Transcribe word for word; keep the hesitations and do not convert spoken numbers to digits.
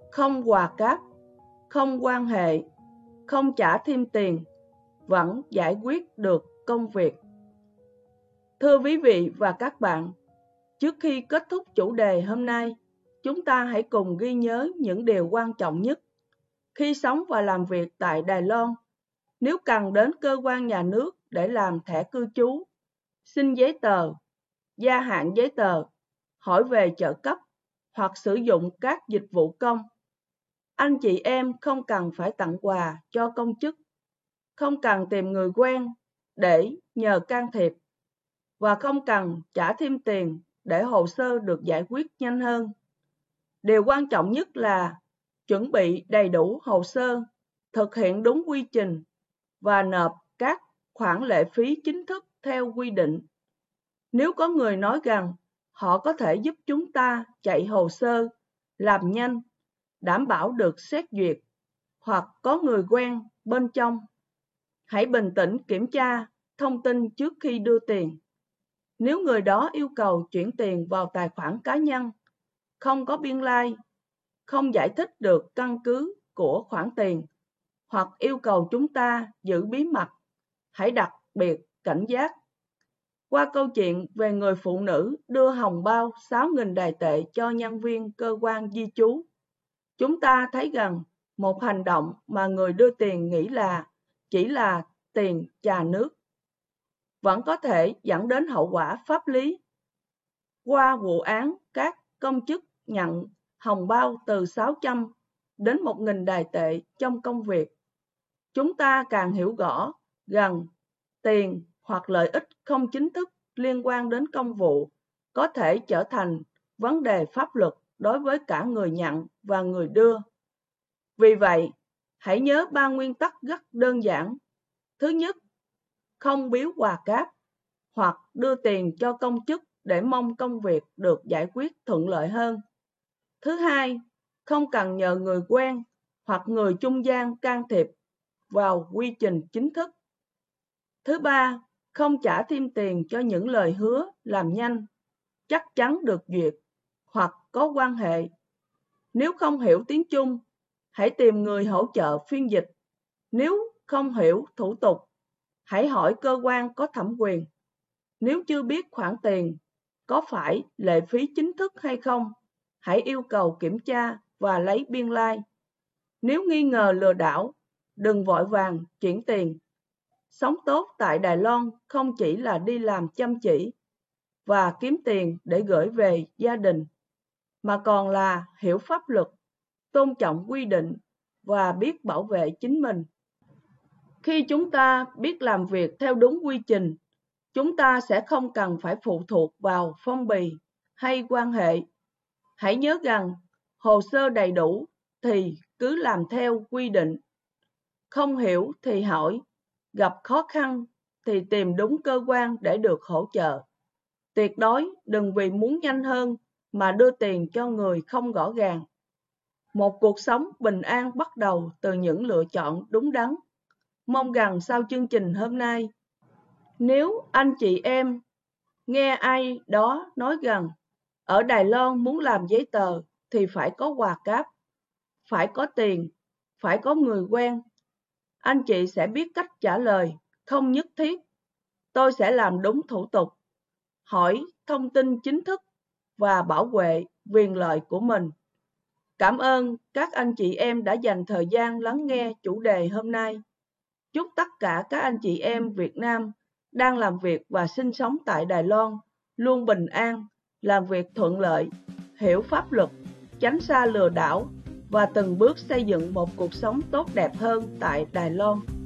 không quà cáp, không quan hệ, không trả thêm tiền, vẫn giải quyết được công việc. Thưa quý vị và các bạn, trước khi kết thúc chủ đề hôm nay, chúng ta hãy cùng ghi nhớ những điều quan trọng nhất. Khi sống và làm việc tại Đài Loan, nếu cần đến cơ quan nhà nước để làm thẻ cư trú, xin giấy tờ, gia hạn giấy tờ, hỏi về trợ cấp hoặc sử dụng các dịch vụ công, anh chị em không cần phải tặng quà cho công chức, không cần tìm người quen để nhờ can thiệp, và không cần trả thêm tiền để hồ sơ được giải quyết nhanh hơn. Điều quan trọng nhất là chuẩn bị đầy đủ hồ sơ, thực hiện đúng quy trình và nộp các khoản lệ phí chính thức theo quy định. Nếu có người nói rằng họ có thể giúp chúng ta chạy hồ sơ, làm nhanh, đảm bảo được xét duyệt, hoặc có người quen bên trong, hãy bình tĩnh kiểm tra thông tin trước khi đưa tiền. Nếu người đó yêu cầu chuyển tiền vào tài khoản cá nhân, không có biên lai, không giải thích được căn cứ của khoản tiền, hoặc yêu cầu chúng ta giữ bí mật, hãy đặc biệt cảnh giác. Qua câu chuyện về người phụ nữ đưa hồng bao sáu nghìn đài tệ cho nhân viên cơ quan di trú, chúng ta thấy rằng một hành động mà người đưa tiền nghĩ là chỉ là tiền trà nước, vẫn có thể dẫn đến hậu quả pháp lý. Qua vụ án các công chức nhận hồng bao từ sáu trăm đến một nghìn đài tệ trong công việc, chúng ta càng hiểu rõ rằng tiền hoặc lợi ích không chính thức liên quan đến công vụ có thể trở thành vấn đề pháp luật đối với cả người nhận và người đưa. Vì vậy, hãy nhớ ba nguyên tắc rất đơn giản. Thứ nhất, không biếu quà cáp hoặc đưa tiền cho công chức để mong công việc được giải quyết thuận lợi hơn. Thứ hai, không cần nhờ người quen hoặc người trung gian can thiệp vào quy trình chính thức. Thứ ba, không trả thêm tiền cho những lời hứa làm nhanh, chắc chắn được duyệt hoặc có quan hệ. Nếu không hiểu tiếng Trung, hãy tìm người hỗ trợ phiên dịch. Nếu không hiểu thủ tục, hãy hỏi cơ quan có thẩm quyền. Nếu chưa biết khoản tiền có phải lệ phí chính thức hay không, hãy yêu cầu kiểm tra và lấy biên lai. Nếu nghi ngờ lừa đảo, đừng vội vàng chuyển tiền. Sống tốt tại Đài Loan không chỉ là đi làm chăm chỉ và kiếm tiền để gửi về gia đình, mà còn là hiểu pháp luật, tôn trọng quy định và biết bảo vệ chính mình. Khi chúng ta biết làm việc theo đúng quy trình, chúng ta sẽ không cần phải phụ thuộc vào phong bì hay quan hệ. Hãy nhớ rằng, hồ sơ đầy đủ thì cứ làm theo quy định. Không hiểu thì hỏi, gặp khó khăn thì tìm đúng cơ quan để được hỗ trợ. Tuyệt đối đừng vì muốn nhanh hơn mà đưa tiền cho người không rõ ràng. Một cuộc sống bình an bắt đầu từ những lựa chọn đúng đắn. Mong rằng sau chương trình hôm nay, nếu anh chị em nghe ai đó nói rằng ở Đài Loan muốn làm giấy tờ thì phải có quà cáp, phải có tiền, phải có người quen, anh chị sẽ biết cách trả lời không nhất thiết. Tôi sẽ làm đúng thủ tục, hỏi thông tin chính thức và bảo vệ quyền lợi của mình. Cảm ơn các anh chị em đã dành thời gian lắng nghe chủ đề hôm nay. Chúc tất cả các anh chị em Việt Nam đang làm việc và sinh sống tại Đài Loan luôn bình an, làm việc thuận lợi, hiểu pháp luật, tránh xa lừa đảo và từng bước xây dựng một cuộc sống tốt đẹp hơn tại Đài Loan.